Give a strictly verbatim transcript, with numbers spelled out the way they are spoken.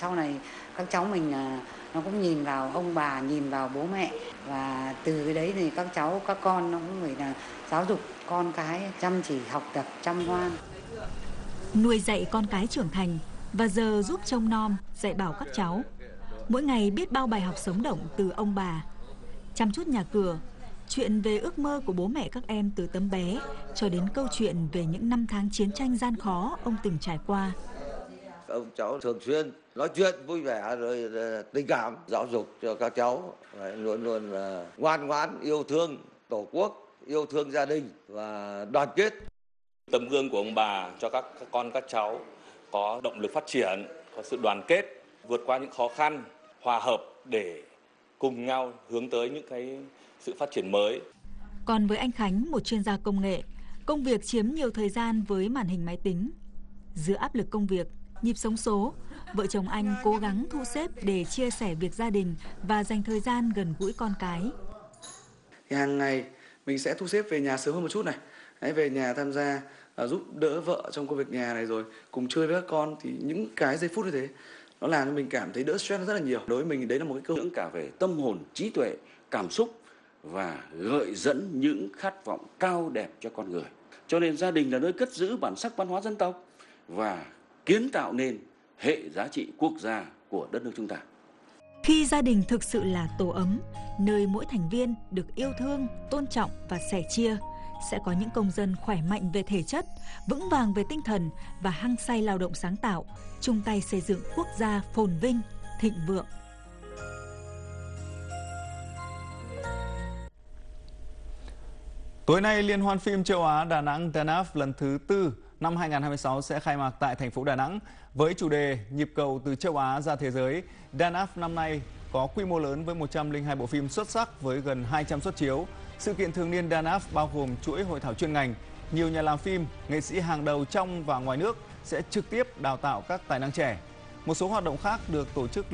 sau này các cháu mình là nó cũng nhìn vào ông bà, nhìn vào bố mẹ, và từ cái đấy thì các cháu các con nó cũng phải là giáo dục con cái chăm chỉ học tập, chăm ngoan. Nuôi dạy con cái trưởng thành và giờ giúp trông nom, dạy bảo các cháu. Mỗi ngày biết bao bài học sống động từ ông bà. Chăm chút nhà cửa, chuyện về ước mơ của bố mẹ các em từ tấm bé cho đến câu chuyện về những năm tháng chiến tranh gian khó ông từng trải qua. Ông cháu thường xuyên nói chuyện vui vẻ rồi tình cảm giáo dục cho các cháu, luôn luôn là ngoan ngoãn, yêu thương Tổ quốc, yêu thương gia đình và đoàn kết. Tấm gương của ông bà cho các con các cháu có động lực phát triển, có sự đoàn kết, vượt qua những khó khăn, hòa hợp để cùng nhau hướng tới những cái sự phát triển mới. Còn với anh Khánh, một chuyên gia công nghệ, công việc chiếm nhiều thời gian với màn hình máy tính. Giữa áp lực công việc, nhịp sống số, vợ chồng anh cố gắng thu xếp để chia sẻ việc gia đình và dành thời gian gần gũi con cái. Thì hàng ngày mình sẽ thu xếp về nhà sớm hơn một chút này, Đấy, về nhà tham gia uh, giúp đỡ vợ trong công việc nhà này, rồi cùng chơi với các con, thì những cái giây phút như thế nó làm cho mình cảm thấy đỡ stress rất là nhiều. Đối với mình đấy là một cái cơ hội cả về tâm hồn, trí tuệ, cảm xúc và gợi dẫn những khát vọng cao đẹp cho con người. Cho nên gia đình là nơi cất giữ bản sắc văn hóa dân tộc và kiến tạo nên hệ giá trị quốc gia của đất nước chúng ta. Khi gia đình thực sự là tổ ấm, nơi mỗi thành viên được yêu thương, tôn trọng và sẻ chia, sẽ có những công dân khỏe mạnh về thể chất, vững vàng về tinh thần và hăng say lao động sáng tạo, chung tay xây dựng quốc gia phồn vinh, thịnh vượng. Tối nay, Liên hoan phim châu Á Đà Nẵng đê en ép lần thứ tư năm hai nghìn không trăm hai mươi sáu sẽ khai mạc tại thành phố Đà Nẵng. Với chủ đề Nhịp cầu từ châu Á ra thế giới, đê en ép năm nay có quy mô lớn với một trăm lẻ hai bộ phim xuất sắc với gần hai trăm suất chiếu. Sự kiện thường niên đê en ép bao gồm chuỗi hội thảo chuyên ngành, nhiều nhà làm phim, nghệ sĩ hàng đầu trong và ngoài nước sẽ trực tiếp đào tạo các tài năng trẻ. Một số hoạt động khác được tổ chức